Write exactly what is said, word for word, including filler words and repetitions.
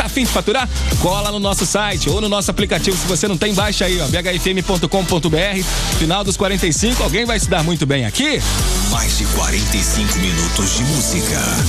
Tá afim de faturar? Cola no nosso site ou no nosso aplicativo. Se você não tem, baixa aí, ó, b h f m ponto com ponto b r. Final dos quarenta e cinco, alguém vai se dar muito bem aqui? Mais de quarenta e cinco minutos de música.